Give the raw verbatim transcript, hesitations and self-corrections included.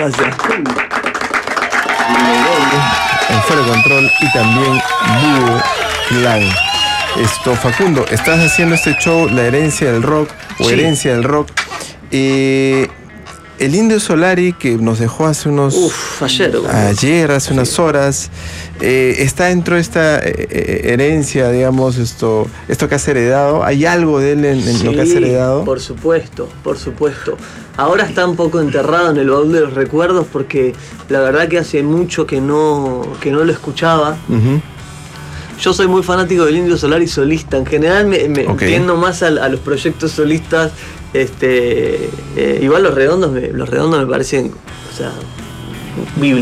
Gracias. En Fuera de Control y también Búho Clan. Esto, Facundo, estás haciendo este show, La Herencia del Rock, o Sí. Herencia del Rock. Eh, el Indio Solari, que nos dejó hace unos... Uf, ayer. Ayer, hace unas Sí. horas, eh, está dentro de esta eh, herencia, digamos, esto, esto que has heredado. ¿Hay algo de él en, en Sí, lo que has heredado? por supuesto, por supuesto. Ahora está un poco enterrado en el baúl de los recuerdos porque la verdad que hace mucho que no, que no lo escuchaba. Uh-huh. Yo soy muy fanático del Indio Solari solista. En general me, me Ok. tiendo más a, a los proyectos solistas. Este, eh, igual los redondos me, los redondos me parecen, o sea, bíblicos.